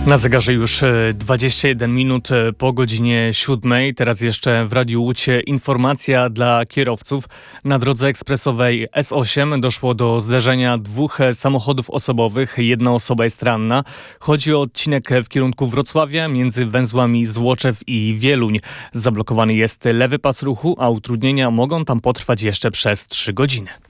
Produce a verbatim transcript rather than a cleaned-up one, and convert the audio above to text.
Na zegarze już dwadzieścia jeden minut po godzinie siódmej. Teraz jeszcze w Radiu Łódź informacja dla kierowców. Na drodze ekspresowej S osiem doszło do zderzenia dwóch samochodów osobowych. Jedna osoba jest ranna. Chodzi o odcinek w kierunku Wrocławia między węzłami Złoczew i Wieluń. Zablokowany jest lewy pas ruchu, a utrudnienia mogą tam potrwać jeszcze przez trzy godziny.